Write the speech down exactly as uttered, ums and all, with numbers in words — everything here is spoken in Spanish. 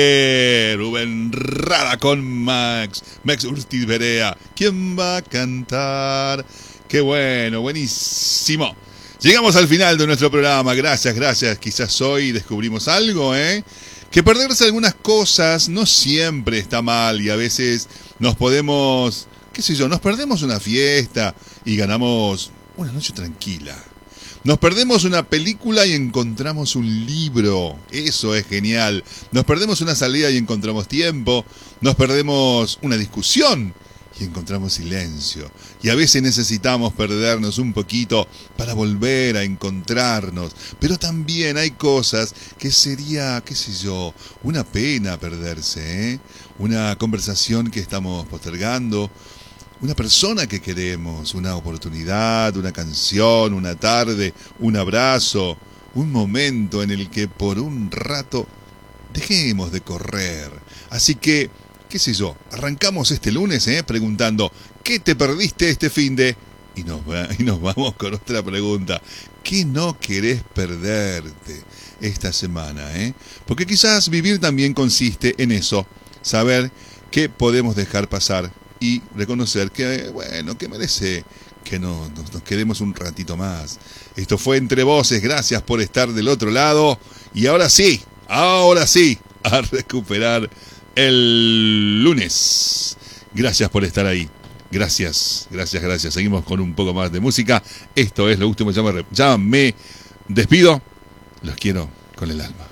Eh, Rubén Rada con Max, Max Urtiz Berea. ¿Quién va a cantar? Qué bueno, buenísimo. Llegamos al final de nuestro programa. Gracias, gracias. Quizás hoy descubrimos algo, ¿eh? Que perderse algunas cosas no siempre está mal y a veces nos podemos, qué sé yo, nos perdemos una fiesta y ganamos una noche tranquila. Nos perdemos una película y encontramos un libro. Eso es genial. Nos perdemos una salida y encontramos tiempo. Nos perdemos una discusión y encontramos silencio. Y a veces necesitamos perdernos un poquito para volver a encontrarnos. Pero también hay cosas que sería, qué sé yo, una pena perderse, ¿eh? Una conversación que estamos postergando. Una persona que queremos, una oportunidad, una canción, una tarde, un abrazo, un momento en el que por un rato dejemos de correr. Así que, qué sé yo, arrancamos este lunes eh, preguntando, ¿qué te perdiste este finde? Y nos, va, y nos vamos con otra pregunta, ¿qué no querés perderte esta semana? Eh? Porque quizás vivir también consiste en eso, saber qué podemos dejar pasar y reconocer que, bueno, que merece que nos, nos, nos quedemos un ratito más. Esto fue Entre Voces, gracias por estar del otro lado. Y ahora sí, ahora sí, a recuperar el lunes. Gracias por estar ahí. Gracias, gracias, gracias. Seguimos con un poco más de música. Esto es Lo Último, ya me, ya me despido. Los quiero con el alma.